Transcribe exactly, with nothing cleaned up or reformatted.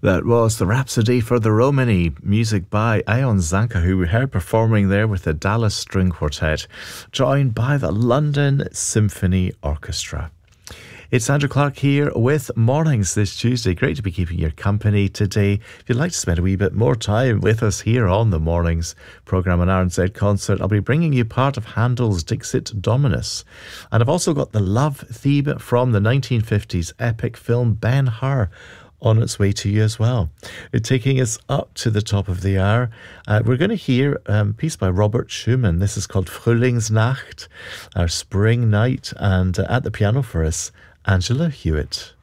That was the Rhapsody for the Romany, music by Ion Zanka, who we heard performing there with the Dallas String Quartet, joined by the London Symphony Orchestra. It's Andrew Clark here with Mornings this Tuesday. Great to be keeping your company today. If you'd like to spend a wee bit more time with us here on the Mornings programme on R N Z Concert, I'll be bringing you part of Handel's Dixit Dominus. And I've also got the love theme from the nineteen fifties epic film Ben-Hur on its way to you as well. It's taking us up to the top of the hour. Uh, we're going to hear um, a piece by Robert Schumann. This is called Frühlingsnacht, our spring night, and uh, at the piano for us, Angela Hewitt.